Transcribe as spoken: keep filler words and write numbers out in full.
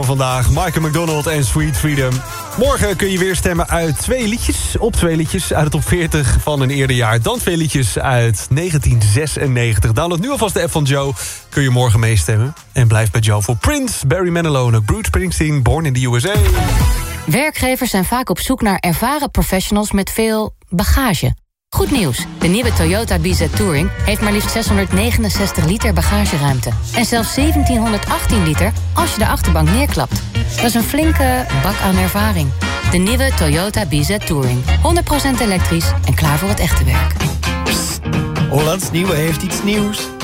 Vandaag Michael McDonald en Sweet Freedom. Morgen kun je weer stemmen uit twee liedjes, op twee liedjes uit de top veertig van een eerder jaar. Dan twee liedjes uit negentien zesennegentig. Download nu alvast de app van Joe. Kun je morgen meestemmen. En blijf bij Joe voor Prince, Barry Manilow en Bruce Springsteen, Born in the U S A. Werkgevers zijn vaak op zoek naar ervaren professionals met veel bagage. Goed nieuws, de nieuwe Toyota B Z Touring heeft maar liefst zeshonderdnegenenzestig liter bagageruimte. En zelfs zeventienhonderdachttien liter als je de achterbank neerklapt. Dat is een flinke bak aan ervaring. De nieuwe Toyota B Z Touring. honderd procent elektrisch en klaar voor het echte werk. Psst, Hollands Nieuwe heeft iets nieuws.